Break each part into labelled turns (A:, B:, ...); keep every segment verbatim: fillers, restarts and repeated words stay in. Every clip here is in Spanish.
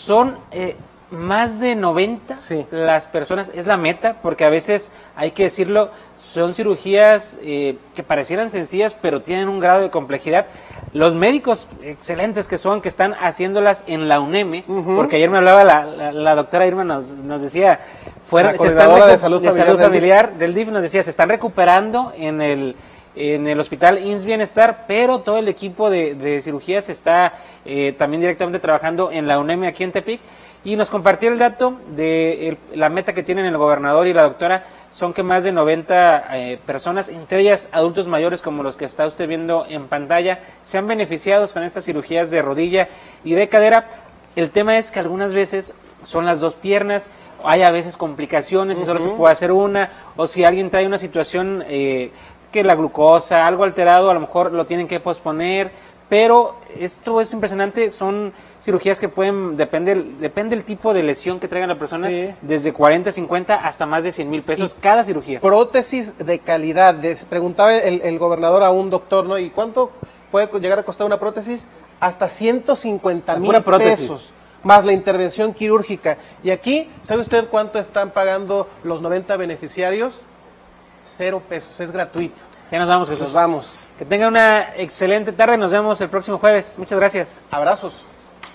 A: Son eh, más de noventa sí. las personas, es la meta, porque a veces, hay que decirlo, son cirugías eh, que parecieran sencillas, pero tienen un grado de complejidad. Los médicos excelentes que son, que están haciéndolas en la UNEM, uh-huh. porque ayer me hablaba la, la, la doctora Irma, nos, nos decía, fueron, se están recu- de salud, de familiar, salud familiar del D I F, nos decía, se están recuperando en el... en el hospital I M S S Bienestar, pero todo el equipo de, de cirugías está eh, también directamente trabajando en la UNEM aquí en Tepic, y nos compartió el dato de el, la meta que tienen el gobernador y la doctora, son que más de noventa eh, personas, entre ellas adultos mayores como los que está usted viendo en pantalla, se han beneficiado con estas cirugías de rodilla y de cadera. El tema es que algunas veces son las dos piernas, hay a veces complicaciones uh-huh. y solo se puede hacer una, o si alguien trae una situación eh, que la glucosa, algo alterado, a lo mejor lo tienen que posponer, pero esto es impresionante, son cirugías que pueden, depende, depende del tipo de lesión que traiga la persona, sí. desde cuarenta, cincuenta hasta más de cien mil pesos y cada cirugía.
B: Prótesis de calidad, les preguntaba el, el gobernador a un doctor, ¿no? ¿Y cuánto puede llegar a costar una prótesis? Hasta ciento cincuenta mil pesos, más la intervención quirúrgica. Y aquí, ¿sabe usted cuánto están pagando los noventa beneficiarios? Cero pesos, es gratuito.
A: Ya nos vamos, Jesús.
B: Nos vamos.
A: Que tenga una excelente tarde, nos vemos el próximo jueves. Muchas gracias.
B: Abrazos.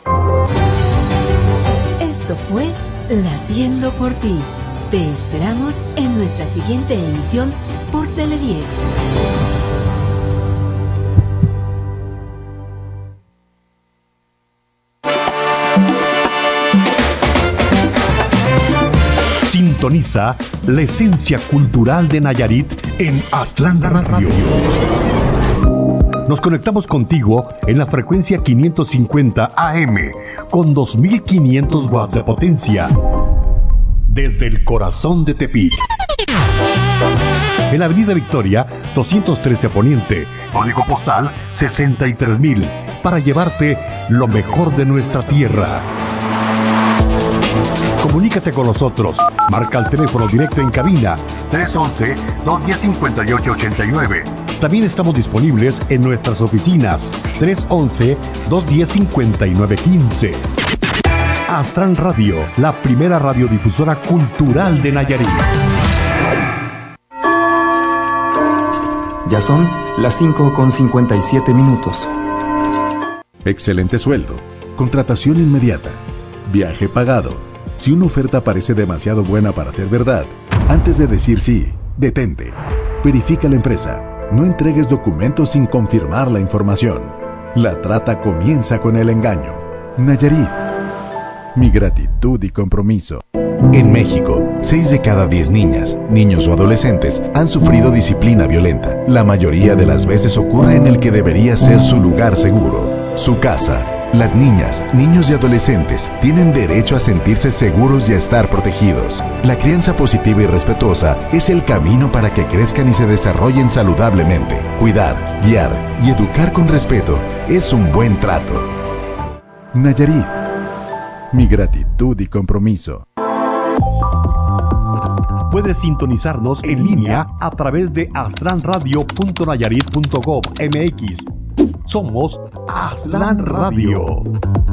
C: Esto fue Latiendo por ti. Te esperamos en nuestra siguiente emisión por Tele diez.
D: Sintoniza la esencia cultural de Nayarit en Aztlán Radio. Nos conectamos contigo en la frecuencia quinientos cincuenta A M con dos mil quinientos watts de potencia desde el corazón de Tepic. En la Avenida Victoria doscientos trece Poniente, código postal sesenta y tres mil, para llevarte lo mejor de nuestra tierra. Comunícate con nosotros. Marca el teléfono directo en cabina tres once, dos diez, cincuenta y ocho ochenta y nueve. También estamos disponibles en nuestras oficinas tres once, dos diez, cincuenta y nueve quince. Aztlán Radio, la primera radiodifusora cultural de Nayarit.
E: Ya son las cinco con cincuenta y siete minutos.
F: Excelente sueldo, contratación inmediata, viaje pagado. Si una oferta parece demasiado buena para ser verdad, antes de decir sí, detente. Verifica la empresa. No entregues documentos sin confirmar la información. La trata comienza con el engaño. Nayarit. Mi gratitud y compromiso. En México, seis de cada diez niñas, niños o adolescentes han sufrido disciplina violenta. La mayoría de las veces ocurre en el que debería ser su lugar seguro, su casa. Las niñas, niños y adolescentes tienen derecho a sentirse seguros y a estar protegidos. La crianza positiva y respetuosa es el camino para que crezcan y se desarrollen saludablemente. Cuidar, guiar y educar con respeto es un buen trato. Nayarit. Mi gratitud y compromiso.
D: Puedes sintonizarnos en línea a través de aztlán radio punto nayarit punto gov punto m x. Somos Aztlán Radio.